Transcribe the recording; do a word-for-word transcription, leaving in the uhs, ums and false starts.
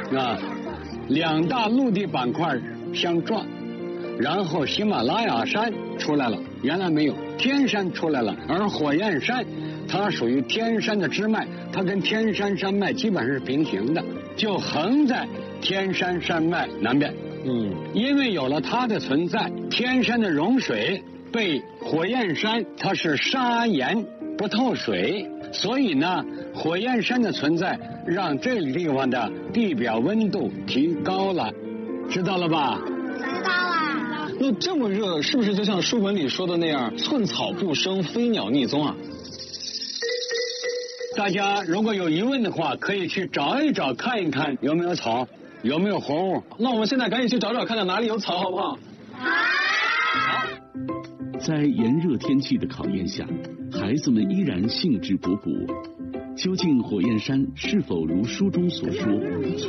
啊，两大陆地板块相撞，然后喜马拉雅山出来了，原来没有，天山出来了，而火焰山它属于天山的支脉，它跟天山山脉基本上是平行的，就横在天山山脉南边。嗯，因为有了它的存在，天山的融水被火焰山它是砂岩不透水，所以呢，火焰山的存在让这个地方的地表温度提高了，知道了吧？ 知道了。 那这么热，是不是就像书本里说的那样，寸草不生，飞鸟匿踪啊？ 大家如果有疑问的话，可以去找一找，看一看有没有草，有没有活物。 那我们现在赶紧去找找，看看哪里有草，好不好？ 好。 在炎热天气的考验下，孩子们依然兴致勃勃。究竟火焰山是否如书中所说，